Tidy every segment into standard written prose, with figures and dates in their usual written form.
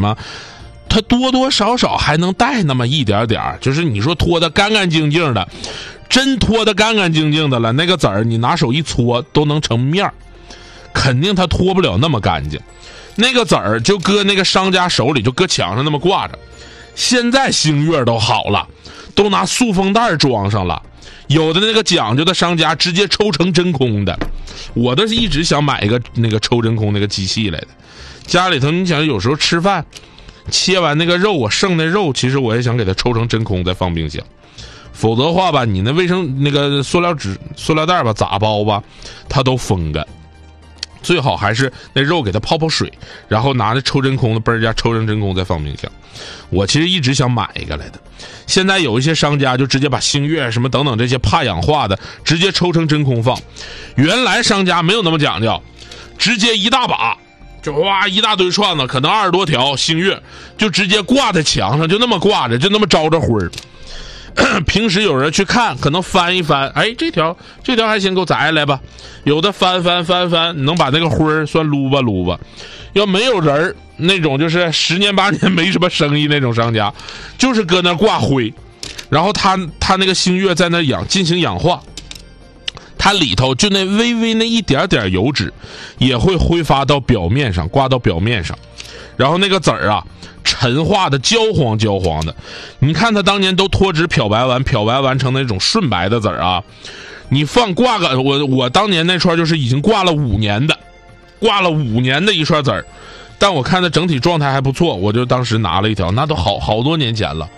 么？它多多少少还能带那么一点点，就是你说脱得干干净净的，真脱得干干净净的了，那个籽儿你拿手一搓都能成面儿，肯定它脱不了那么干净。那个籽儿就搁那个商家手里，就搁墙上那么挂着。现在星月都好了，都拿塑封袋装上了，有的那个讲究的商家直接抽成真空的。我倒是一直想买一个那个抽真空那个机器来的，家里头你想有时候吃饭切完那个肉，我剩那肉其实我也想给它抽成真空再放冰箱，否则的话吧，你那卫生那个塑料袋吧咋包吧它都风干。最好还是那肉给它泡泡水，然后拿那抽真空的杯儿加抽成真空再放冰箱。我其实一直想买一个来的，现在有一些商家就直接把星月什么等等这些怕氧化的直接抽成真空放。原来商家没有那么讲究，直接一大把就哇一大堆串子，可能20多条星月就直接挂在墙上，就那么挂着，就那么招着灰儿。平时有人去看，可能翻一翻，哎，这条还行，给我摘下来吧。有的翻，能把那个灰儿算撸吧。要没有人那种就是10年8年没什么生意那种商家，就是搁那挂灰，然后他那个星月在那进行氧化，它里头就那微微那一点点油脂也会挥发到表面上，挂到表面上，然后那个籽儿啊陈化的焦黄的。你看他当年都脱脂漂白完成那种顺白的籽儿啊，你挂个我当年那串就是已经挂了5年的一串籽儿，但我看它整体状态还不错，我就当时拿了一条，那都好多年前了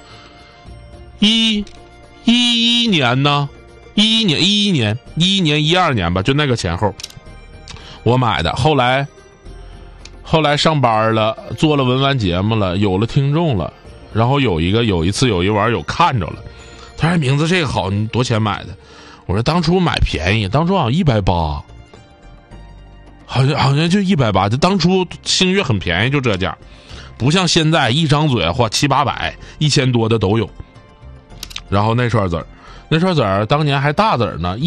，11年呢，11年12年吧，就那个前后我买的。后来上班了，做了文玩节目了，有了听众了，然后有一次有一网友看着了，他说名字这个好，你多钱买的？我说当初买便宜，当初好像180，好像就180，就当初星月很便宜，就这价，不像现在一张嘴或700-800、1000多的都有。然后那串籽儿当年还大籽儿呢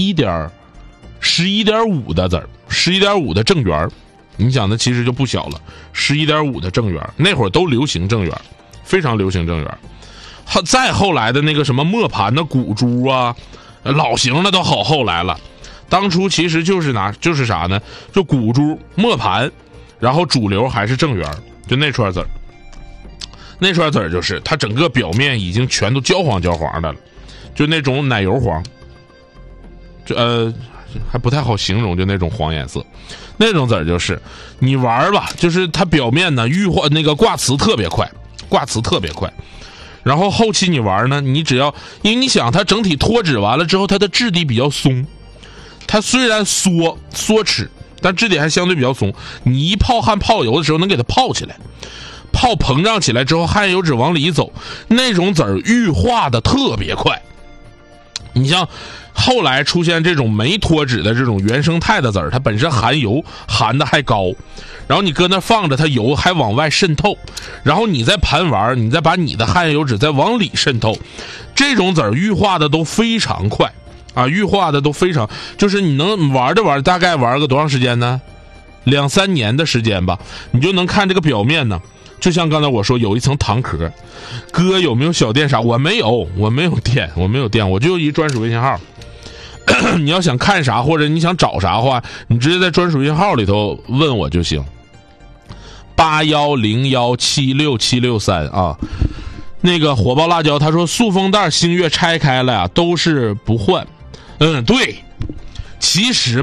，11.5的籽儿，11.5的正圆。你想的其实就不小了，11.5的正圆，那会儿都流行正圆，非常流行正圆。再后来的那个什么磨盘的古珠啊，老型的都好后来了。当初其实就是啥呢？就古珠磨盘，然后主流还是正圆，就那串籽儿。那串籽儿就是它整个表面已经全都焦黄的了，就那种奶油黄，就还不太好形容，就那种黄颜色。那种籽儿就是你玩吧，就是它表面呢玉化那个挂瓷特别快，然后后期你玩呢，你只要因为你想它整体脱脂完了之后，它的质地比较松，它虽然缩齿，但质地还相对比较松。你一泡汗泡油的时候能给它泡起来，泡膨胀起来之后，汗油脂往里一走，那种籽儿玉化的特别快。你像后来出现这种没脱脂的这种原生态的籽儿，它本身含油含的还高，然后你搁那放着，它油还往外渗透，然后你再盘玩，你再把你的汗油脂再往里渗透，这种籽儿玉化的都非常快啊，就是你能玩着玩，大概玩个多长时间呢？2-3年的时间吧，你就能看这个表面呢。就像刚才我说有一层糖壳，哥有没有小店啥？我没有店，我就一专属微信号。你要想看啥或者你想找啥话，你直接在专属微信号里头问我就行。81017673啊。那个火爆辣椒他说塑封袋星月拆开了呀，都是不换。对，其实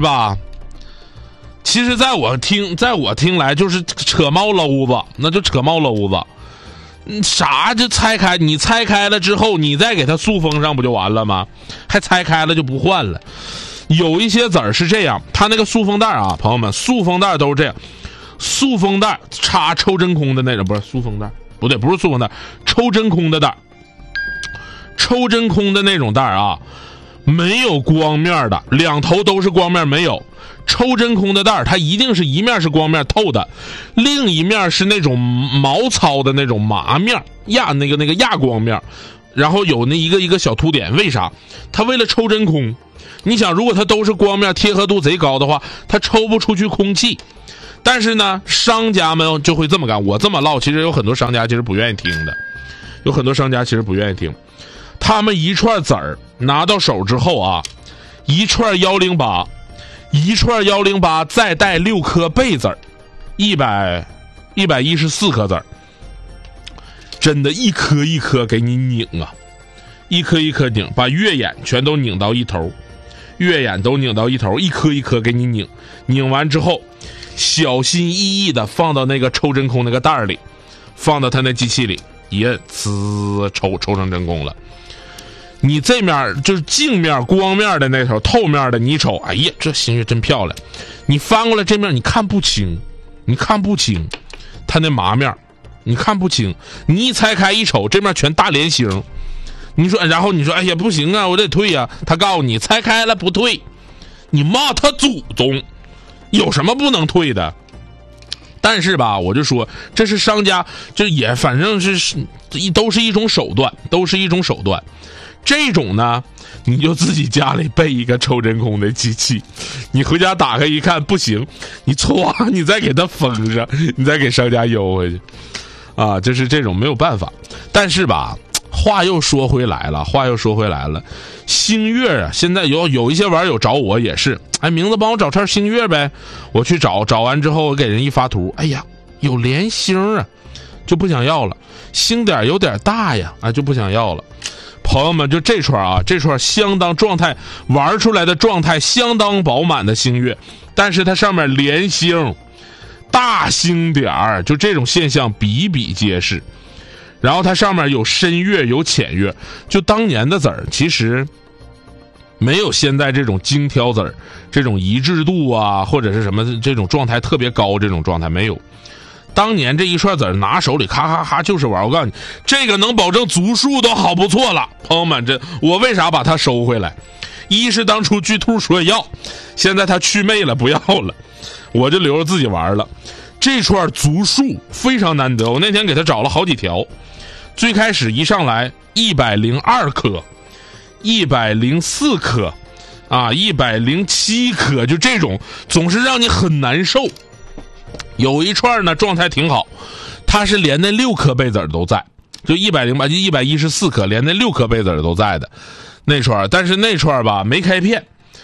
在我听来就是扯猫篓子，那就扯猫篓子。啥就拆开，你拆开了之后你再给它塑封上不就完了吗？还拆开了就不换了。有一些籽儿是这样，它那个塑封袋啊，朋友们，塑封袋都是这样，塑封袋插抽真空的那种，不是塑封袋，不对，不是塑封袋，抽真空的袋，抽真空的那种袋啊，没有光面的，两头都是光面没有。抽真空的袋它一定是一面是光面透的，另一面是那种毛糙的那种麻面亚那个亚光面，然后有那一个小凸点。为啥？它为了抽真空。你想如果它都是光面贴合度贼高的话，它抽不出去空气， 但是呢，商家们就会这么干。我这么唠，其实有很多商家其实不愿意听的，有很多商家其实不愿意听。他们一串籽儿拿到手之后啊，一串108，一串108再带6颗贝籽儿，114颗籽儿，真的一颗一颗给你拧啊，一颗一颗拧，把月眼全都拧到一头，月眼都拧到一头，一颗一颗给你拧，拧完之后，小心翼翼的放到那个抽真空那个袋里，放到他那机器里，一摁，呲，抽成真空了。你这面就是镜面光面的那头，透面的你一瞅，哎呀，这新月真漂亮。你翻过来这面你看不清，它那麻面你看不清，你一拆开一瞅，这面全大连星。你说，然后你说，哎呀不行啊，我得退啊。他告诉你拆开了不退，你骂他祖宗，有什么不能退的？但是吧，我就说这是商家，这也反正是都是一种手段，这种呢，你就自己家里备一个抽真空的机器，你回家打开一看不行，你歘，你再给它封上，你再给商家邮回去，啊，就是这种没有办法。但是吧，话又说回来了，星月啊，现在有一些网友找我也是，哎，名字帮我找串星月呗，我去找完之后，我给人一发图，哎呀，有连星啊，就不想要了，星点有点大呀，啊，就不想要了。朋友们，就这串啊，这串相当状态玩出来的状态相当饱满的星月，但是它上面连星、大星点儿，就这种现象比比皆是。然后它上面有深月有浅月，就当年的籽儿其实没有现在这种精挑籽儿，这种一致度啊，或者是什么这种状态特别高，这种状态没有。当年这一串籽儿拿手里咔咔咔就是玩，我告诉你，这个能保证足数都好不错了。朋友们，我为啥把它收回来？一是当初巨兔说要，现在他祛魅了不要了，我就留着自己玩了。这串足数非常难得，我那天给他找了好几条。最开始一上来102颗104颗啊107颗，就这种总是让你很难受。有一串呢状态挺好，它是连那6颗贝籽都在，就108就114颗，连那6颗贝籽都在的那串。但是那串吧没开片，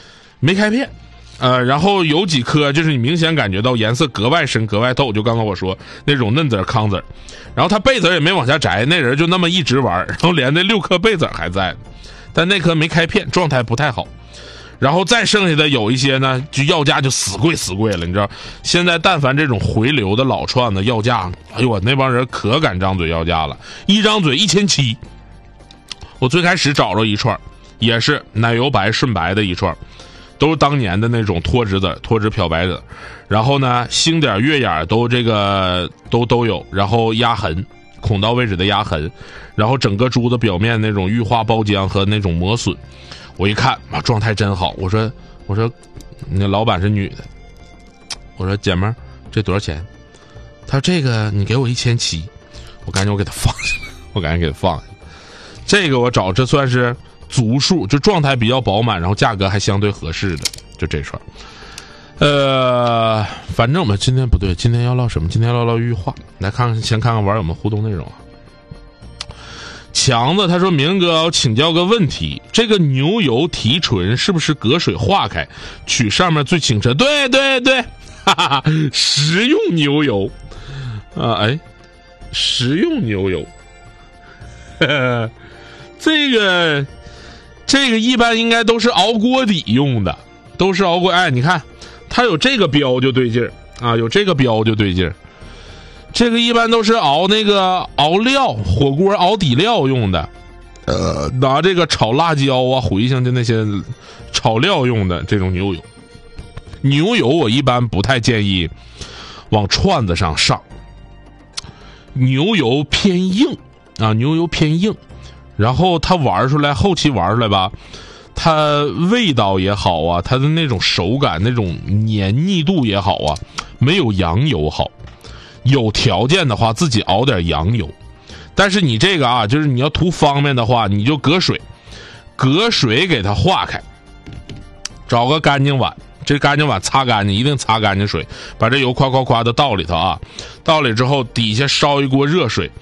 然后有几颗就是你明显感觉到颜色格外深格外透，就刚刚我说那种嫩籽康籽，然后它贝籽也没往下摘，那人就那么一直玩，然后连那6颗贝籽还在，但那颗没开片，状态不太好。然后再剩下的有一些呢，就要价就死贵了，你知道现在但凡这种回流的老串子要价，哎呦我那帮人可敢张嘴要价了，一张嘴1700。我最开始找着一串也是奶油白顺白的一串，都是当年的那种脱脂籽脱脂漂白籽，然后呢星点月眼都这个都有，然后压痕孔道位置的压痕，然后整个珠子表面那种玉化包浆和那种磨损。我一看啊，状态真好。我说，那老板是女的。我说姐们儿，这多少钱？他说这个你给我1700，我赶紧给他放下。这个我找这算是足数，就状态比较饱满，然后价格还相对合适的，就这串。反正我们今天不对，今天要唠什么？今天要唠玉化。来先看看网友们互动内容啊。强子他说：“明哥，我请教个问题，这个牛油提纯是不是隔水化开，取上面最清澈？”对，哈哈，食用牛油啊，食用牛油，这个一般应该都是熬锅底用的，都是熬锅。你看它有这个标就对劲儿啊，有这个标就对劲儿。这个一般都是熬料，火锅熬底料用的，拿这个炒辣椒啊、茴香的那些炒料用的这种牛油。牛油我一般不太建议往串子上上，牛油偏硬啊，然后它后期玩出来吧，它味道也好啊，它的那种手感、那种黏腻度也好啊，没有羊油好。有条件的话自己熬点羊油，但是你这个啊，就是你要图方便的话，你就隔水给它化开，找个干净碗这干净碗擦干净，一定擦干净水，把这油夸夸夸的倒里头啊，倒里之后底下烧一锅热水，